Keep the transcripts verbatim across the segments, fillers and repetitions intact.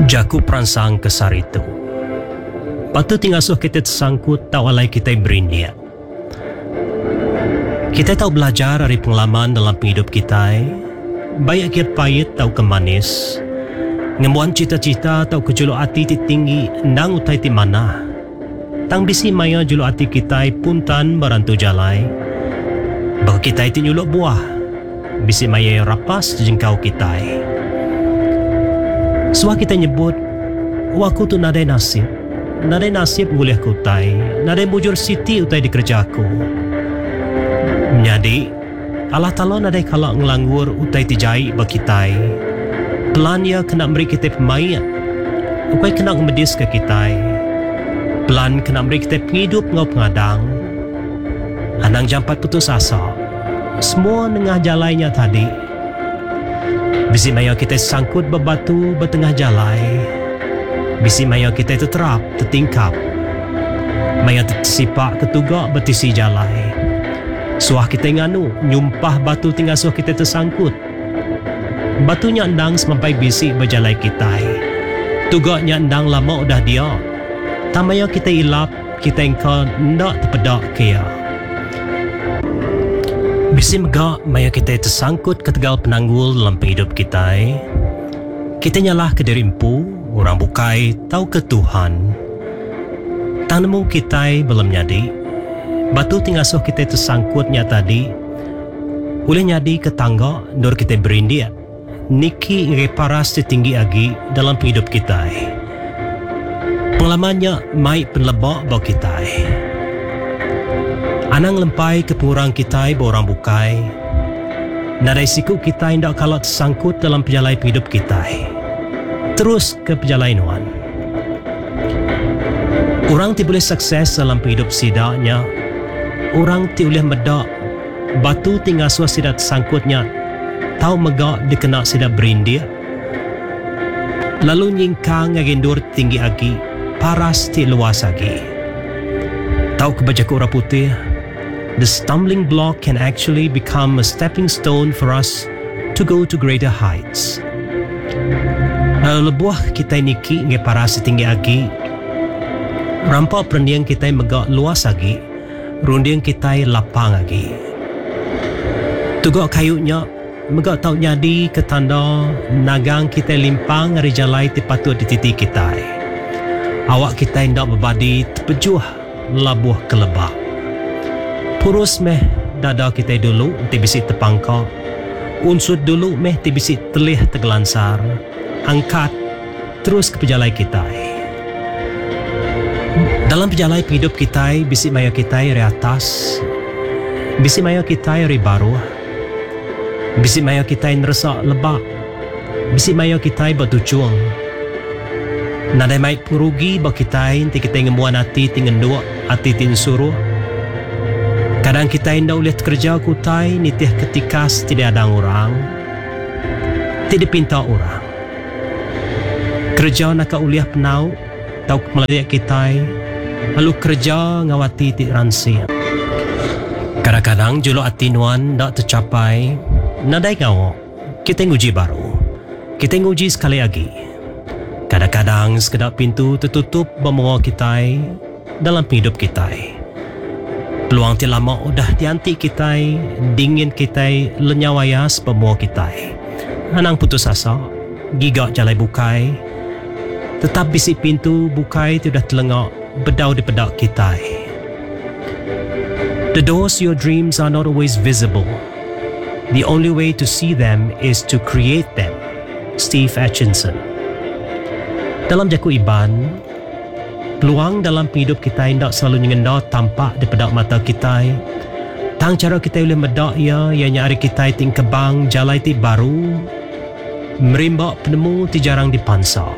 Jaku perangsang kesar itu. Patut tingasuh kita tersangkut tak walai kita berindia. Kita tahu belajar dari pengalaman dalam hidup kita. Baik kira pahit tahu kemanis. Ngembuan cita-cita tahu kejuluk hati tinggi nang utai ti mana. Tang bisi maya juluk hati kita puntan barantu jalai. Bagi kita itu nyuluk buah. Bisi maya rapas jengkau kita. Suah kita nyebut, waku tu nadai nasib. Nadai nasib boleh kutai. Nadai bujur siti utai di kerjaku. Menjadi, Allah Ta'ala nadai kalak ngelanggur utai tijai bakitai. Pelan ia kena beri kita pemain. Ukai kena medis ke kita. Pelan kena beri kita penghidup ngau pengadang. Anang jampat putus asa. Semua nengah jalannya tadi. Bisi maya kita sangkut berbatu bertengah jalai. Bisi maya kita terterap, tertingkap. Maya tersipak ketugak bertisi jalai. Suah kita nganu, nyumpah batu tinggal suah kita tersangkut. Batunya endang semampai bisi berjalai kita. Tugaknya endang lama udah dia. Tamaya kita ilap, kita engkau ndak terpedak kia. Bisi megak maya kita tersangkut ke tegal penanggul dalam hidup kita. Kita nyalah ke diri empu, orang bukai, tahu ke Tuhan. Tak nemu kita belum nyadi. Batu tingasuh kita tersangkutnya tadi. Boleh nyadi ke tangga, nur kita berindia. Niki ngeparas setinggi agi dalam hidup kita. Pengalamannya mai penlebak bau kita. Anang lempai ke pengurang kita borang bukai. Nadai siku kita hendak kalau tersangkut dalam perjalanan hidup kita. Terus ke perjalanan. Orang tidak boleh sukses dalam hidup sidaknya. Orang tidak boleh medak. Batu tinggal suas sidak tersangkutnya. Tahu megak dikena sidak berindia. Lalu nyingkang ngagendur tinggi agi. Paras ti luas lagi. Tahu kebajaku orang putih. The stumbling block can actually become a stepping stone for us to go to greater heights. Lebuah kita niki nge paras tinggi agi. Rampak perendiang kita megak luas lagi. Rundiang kita lapang lagi. Tugak kayunya megak tau nyadi ke tanda nagang kita limpang hari jalai tipatut di titik kita. Awak kita hendak berbadi terpejuh labuh kelebak. Purus meh dada kita dulu ti bisi terpangkak. Unsur dulu meh ti bisi telih tergelansar. Angkat terus ke perjalanan kita. Dalam perjalanan hidup kita, bisi maya kita dari atas. Bisi maya kita dari baru. Bisi maya kita ngerasa lebak. Bisi maya kita bertujuan. Nadai mai pengerugi bagi kita ti kita ngemuan hati tinggal dua hati tin suruh. Kadang kita hendak ulihat kerja kutai nitiah ketika tidak ada orang. Tidak pinta orang. Kerja nak uliah penau. Tahu kemelayak kita. Lalu kerja ngawati ti ransi. Kadang-kadang juluk hati nuan tak tercapai. Nadai ngawak. Kita nguji baru. Kita nguji sekali lagi. Kadang-kadang sekedar pintu tertutup bermawa kita dalam hidup kita. Peluang ti lama udah dianti kita, dingin kita, lenyawayas bermawa kita. Anang putus asa, gigak jalai bukai. Tetap bisi pintu bukai tidak telengak bedau di pedak kita. The doors to your dreams are not always visible. The only way to see them is to create them. Steve Atchison. Dalam jaku iban, peluang dalam hidup kita hendak selalu nyengenda tampak di pedak mata kita. Tang cara kita boleh medak ia, ianya hari kita ting kebang jalai ti baru. Merimbak penemu ti jarang dipansa.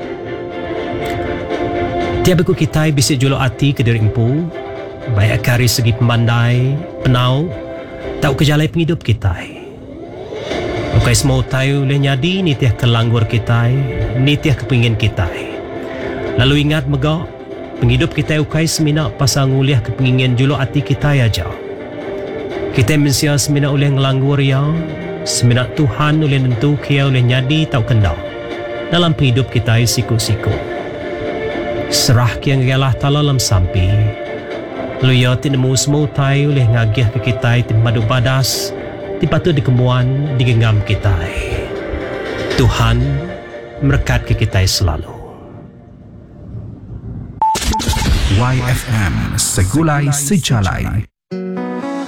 Tiap aku kita bisik juluk hati ke diri empu. Baik akari segi pemandai, penau, tak kejalai penghidup kita. Bukai semua tahu boleh nyadi nitiah kelanggur kita, nitiah kepingin kita. Lalu ingat megak, penghidup kita ukai seminak pasal nguliah kepingin juluk hati kita aja. Kita mensia seminak oleh ngelanggur ya, seminak Tuhan oleh nentu kia oleh nyadi tau kendak. dalam hidup kita siku-siku. Serah kiang galah tala lam sampi. Luya tinemu semua tai oleh ngagih ke kita ti madu badas, ti patut dikemuan digenggam kita. Tuhan berkat ke kita selalu. Y F M Segulai Sejalai.